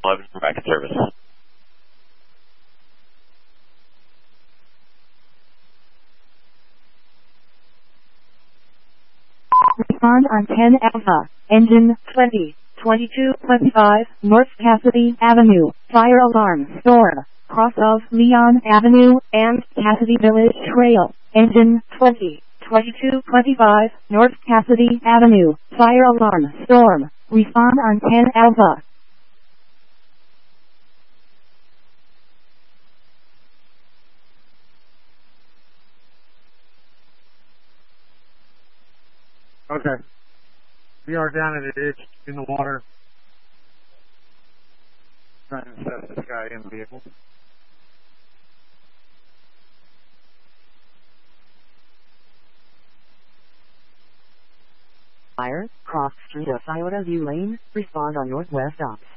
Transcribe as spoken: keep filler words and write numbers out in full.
eleven for backup service. Respond on ten Alpha, engine twenty, twenty-two twenty-five, North Cassidy Avenue, fire alarm, storm, cross of Leon Avenue, and Cassidy Village Trail, engine twenty, twenty-two twenty-five, North Cassidy Avenue, fire alarm, storm, respond on ten Alpha. Okay. We are down in the ditch in the water. Trying to assess this guy in the vehicle. Fire, cross street of Iota View Lane, respond on Northwest Ops.